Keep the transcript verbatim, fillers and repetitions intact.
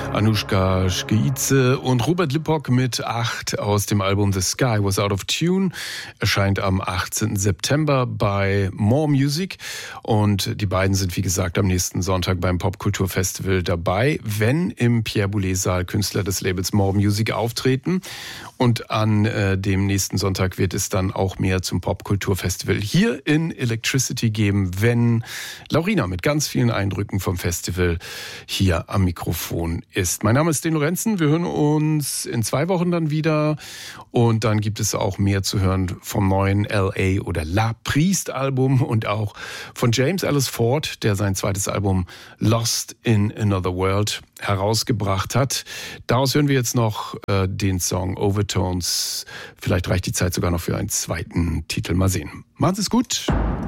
Anushka Schkeitze und Robert Lippock mit acht aus dem Album The Sky Was Out of Tune. Erscheint am achtzehnten September bei More Music. Und die beiden sind, wie gesagt, am nächsten Sonntag beim Popkulturfestival dabei, wenn im Pierre-Boulez-Saal Künstler des Labels More Music auftreten. Und an äh, dem nächsten Sonntag wird es dann auch mehr zum Popkulturfestival hier in Electricity geben, wenn Laurina mit ganz vielen Eindrücken vom Festival hier am Mikrofon ist. Mein Name ist Den Lorenzen. Wir hören uns in zwei Wochen dann wieder. Und dann gibt es auch mehr zu hören vom neuen L A oder La Priest Album und auch von James Ellis Ford, der sein zweites Album Lost in Another World herausgebracht hat. Daraus hören wir jetzt noch äh, den Song Overtones. Vielleicht reicht die Zeit sogar noch für einen zweiten Titel. Mal sehen. Macht's es gut.